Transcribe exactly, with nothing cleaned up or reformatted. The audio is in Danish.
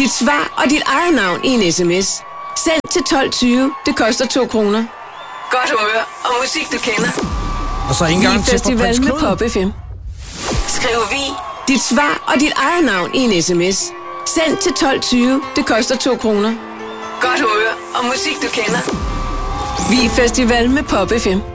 dit svar og dit eget navn i en sms. Send til tolv tyve. Det koster to kroner. Godt humør og musik, du kender. Og så en gang til på Festival Prins med Knud. Pop F M. Skriv vi dit svar og dit eget navn i en sms. Send til tolv tyve. Det koster to kroner. Godt humør og musik, du kender. Vi Festival med Pop F M.